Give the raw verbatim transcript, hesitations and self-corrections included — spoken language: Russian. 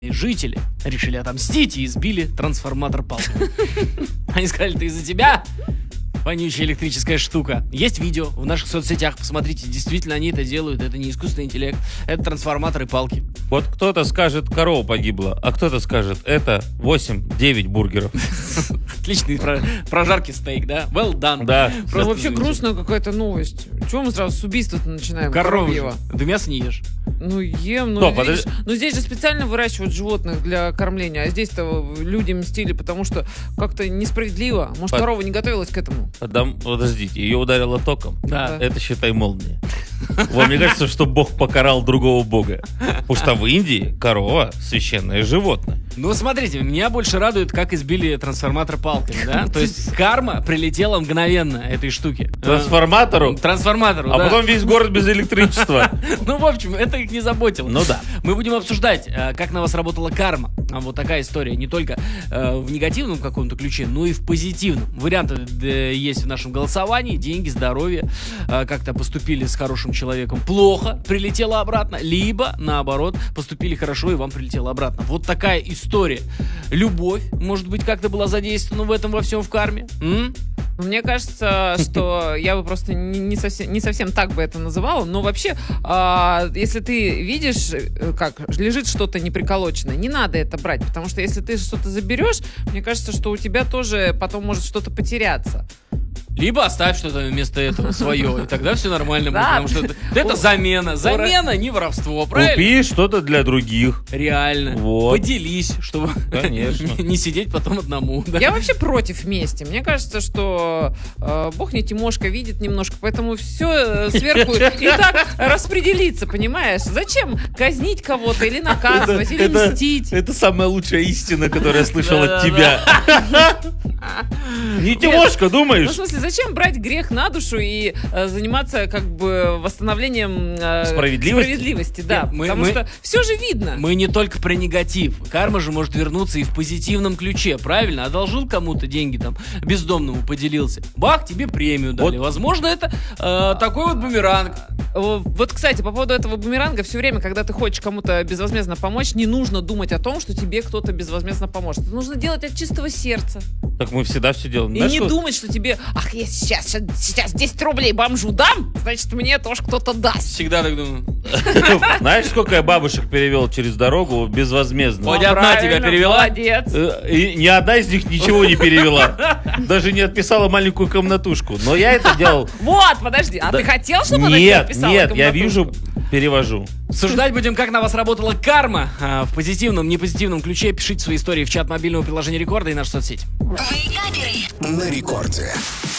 жители решили отомстить и избили трансформатор палкой. Они сказали, это из-за тебя, вонючая электрическая штука. Есть видео в наших соцсетях, посмотрите, действительно они это делают, это не искусственный интеллект, это трансформаторы палки. Вот кто-то скажет, корова погибла, а кто-то скажет, это восемь-девять бургеров. Отличный прожарки стейк, да? Well done. Да. Ну, вообще грустная какая-то новость. Чего мы сразу с убийства-то начинаем? Коровьего. Ты мясо не ешь? Ну, ем. Стоп, Ну, подожди. здесь, ну, здесь же специально выращивают животных для кормления, а здесь-то люди мстили, потому что как-то несправедливо. Может, Под- корова не готовилась к этому? Подам- Подождите, ее ударило током. Да. Это, считай, молния. Вам не кажется, что Бог покарал другого бога? Потому что в Индии корова — священное животное. Ну, смотрите, меня больше радует, как избили трансформатор палками, да? То есть карма прилетела мгновенно этой штуке. Трансформатору, Трансформатору, а да. потом весь город без электричества. Ну, в общем, это их не заботило. Ну да. Мы будем обсуждать, э, как на вас работала карма. А вот такая история. Не только э, в негативном каком-то ключе, но и в позитивном. Варианты э, есть в нашем голосовании. Деньги, здоровье. Э, как-то поступили с хорошим человеком плохо, прилетело обратно. Либо, наоборот, поступили хорошо и вам прилетело обратно. Вот такая история. Любовь, может быть, как-то была задействована в этом во всем в карме. М? Мне кажется, что я бы просто не, не, совсем, не совсем так бы это называла, но вообще, а, если ты видишь, э, как лежит что-то неприколоченное, не надо это брать, потому что если ты что-то заберешь, мне кажется, что у тебя тоже потом может что-то потеряться. Либо оставь что-то вместо этого свое, и тогда все нормально будет, Да. потому что это, это замена. Замена, не воровство, правильно? Купи что-то для других. Реально. Вот. Поделись, чтобы Конечно. не, не сидеть потом одному. Да? Я вообще против мести. Мне кажется, что э, Бог не Тимошка видит немножко, поэтому все сверху и так распределится, понимаешь? Зачем казнить кого-то или наказывать, или это, мстить? это самая лучшая истина, которую я слышал от Да-да-да. тебя. Не Тимошка, Ну, думаешь? в смысле, зачем брать грех на душу и э, заниматься как бы восстановлением э, Справедливости? справедливости, да, Нет, мы- потому мы- что все же видно. Мы не только про негатив. Карма же может вернуться и в позитивном ключе, правильно? Одолжил кому-то деньги, там, бездомному поделился. Бах, тебе премию дали. Вот. Возможно, это э, такой вот бумеранг. Э, Вот, кстати, по поводу этого бумеранга, все время, когда ты хочешь кому-то безвозмездно помочь, не нужно думать о том, что тебе кто-то безвозмездно поможет. Это нужно делать от чистого сердца. Так мы всегда все делаем. И Знаешь, не что- думать, что тебе, ах, я сейчас, сейчас десять рублей бомжу дам, значит, мне тоже кто-то даст. Всегда так думаю. Знаешь, сколько я бабушек перевел через дорогу безвозмездно? Хоть одна Правильно, тебя перевела? Молодец. Э, И ни одна из них ничего не перевела. Даже не отписала маленькую комнатушку. Но я это делал. Вот, подожди, а Да. ты хотел, чтобы она тебе Нет, отписала нет, я комнатушку? вижу, перевожу. Обсуждать будем, как на вас работала карма. А, в позитивном, непозитивном ключе пишите свои истории в чат мобильного приложения Рекорда и нашу соцсеть. На рекорде.